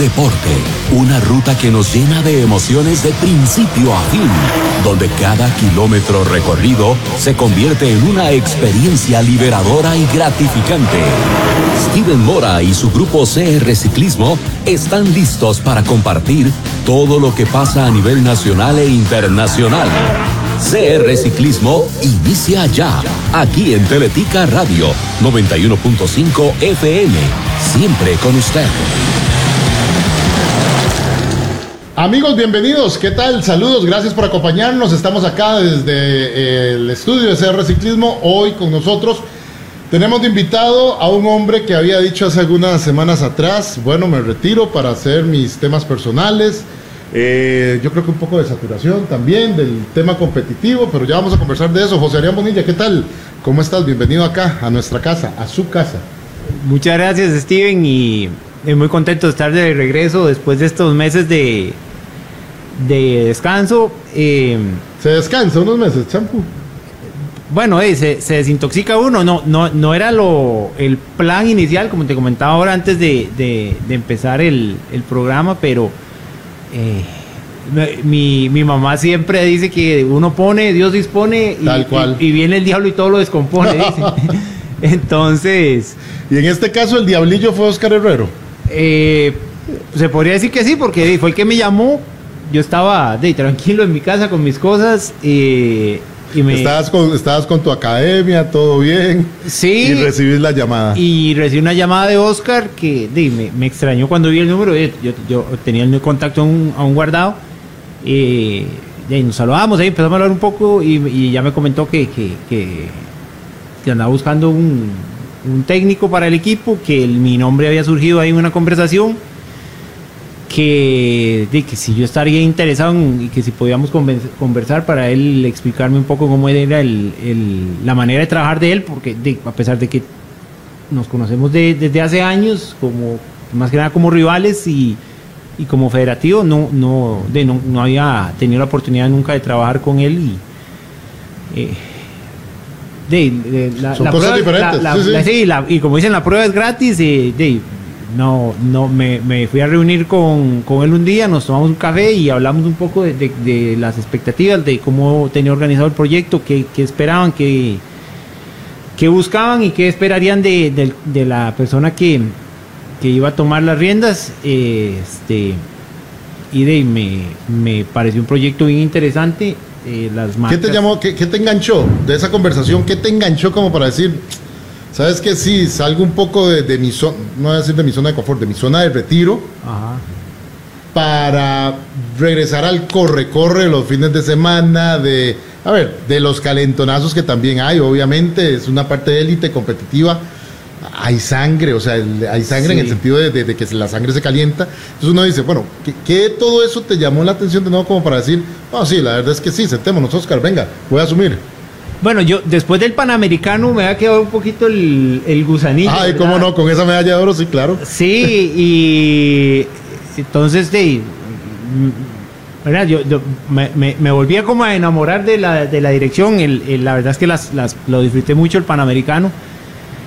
deporte, una ruta que nos llena de emociones de principio a fin, donde cada kilómetro recorrido se convierte en una experiencia liberadora y gratificante. Steven Mora y su grupo CR Ciclismo están listos para compartir todo lo que pasa a nivel nacional e internacional. CR Ciclismo inicia ya, aquí en Teletica Radio 91.5 FM, siempre con usted. Amigos, bienvenidos, ¿qué tal? Saludos, gracias por acompañarnos. Estamos acá desde el estudio de CR Ciclismo. Hoy con nosotros tenemos de invitado a un hombre que había dicho hace algunas semanas atrás: bueno, me retiro para hacer mis temas personales. Yo creo que un poco de saturación también del tema competitivo, pero ya vamos a conversar de eso. José Adrián Bonilla, ¿qué tal? ¿Cómo estás? Bienvenido acá, a nuestra casa, a su casa. Muchas gracias, Steven, y muy contento de estar de regreso después de estos meses de descanso. ¿Se descansa unos meses, champú? Bueno, se desintoxica uno. No era el plan inicial, como te comentaba ahora antes de empezar el programa, pero mi mamá siempre dice que uno pone, Dios dispone, tal cual. Y viene el diablo y todo lo descompone, dice. Entonces... ¿Y en este caso el diablillo fue Oscar Herrero? Se podría decir que sí, porque fue el que me llamó. Yo estaba tranquilo en mi casa con mis cosas. Estabas con tu academia, todo bien. Sí. Y recibís la llamada. Y recibí una llamada de Oscar que me extrañó cuando vi el número. Yo tenía el contacto aún guardado. Y nos saludamos, empezamos a hablar un poco. Y ya me comentó que andaba buscando un técnico para el equipo, que mi nombre había surgido ahí en una conversación, que si yo estaría interesado y que si podíamos conversar para él explicarme un poco cómo era la manera de trabajar de él, porque a pesar de que nos conocemos desde hace años, como más que nada como rivales y como federativo, no había tenido la oportunidad nunca de trabajar con él. Son cosas diferentes. Sí, y como dicen, la prueba es gratis. Me fui a reunir con él un día, nos tomamos un café y hablamos un poco de las expectativas, de cómo tenía organizado el proyecto, qué esperaban, qué buscaban y qué esperarían de la persona que iba a tomar las riendas. Me pareció un proyecto bien interesante. Las marcas. ¿Qué te llamó? ¿Qué te enganchó de esa conversación? ¿Qué te enganchó como para decir, sabes que sí, salgo un poco de mi zona, no voy a decir de mi zona de confort, de mi zona de retiro? Ajá. Para regresar al corre los fines de semana, de los calentonazos que también hay? Obviamente es una parte de élite competitiva. Hay sangre, hay sangre, sí, en el sentido de que la sangre se calienta. Entonces uno dice, bueno, ¿qué todo eso te llamó la atención de nuevo como para decir, no, sí, la verdad es que sí, sentémonos, Oscar, venga, voy a asumir? Bueno, yo después del Panamericano me ha quedado un poquito el gusanillo. Ay, ¿cómo no? Con esa medalla de oro, sí, claro. Sí, y entonces ¿verdad? Yo me volvía como a enamorar de la dirección. La verdad es que lo disfruté mucho el Panamericano.